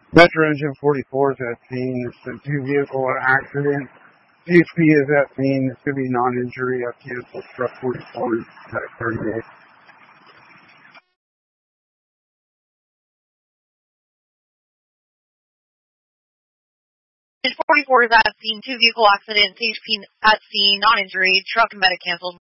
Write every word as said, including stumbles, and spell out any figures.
Metro Engine forty-four is at scene. It's a two-vehicle accident. H P is at scene. It's going to be non-injury. I've canceled truck forty-four at thirty-eight. forty-four is at scene. Two-vehicle accident. H P at scene. Non-injury. Truck and medic canceled.